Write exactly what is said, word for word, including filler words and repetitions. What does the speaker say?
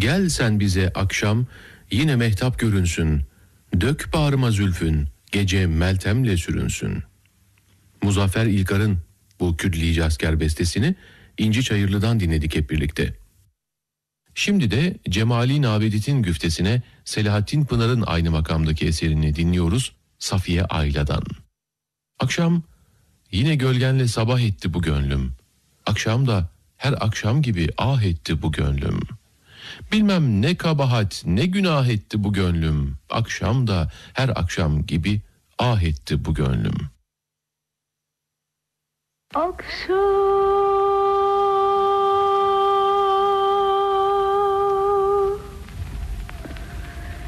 Gel sen bize akşam, yine mehtap görünsün. Dök bağrıma zülfün, gece meltemle sürünsün. Muzaffer İlkar'ın bu Küdli Asker bestesini İnci Çayırlı'dan dinledik hep birlikte. Şimdi de Cemali Nabedit'in güftesine Selahattin Pınar'ın aynı makamdaki eserini dinliyoruz Safiye Ayla'dan. Akşam yine gölgenle sabah etti bu gönlüm. Akşam da her akşam gibi ah etti bu gönlüm. Bilmem ne kabahat ne günah etti bu gönlüm. Akşam da her akşam gibi ah etti bu gönlüm. Akşam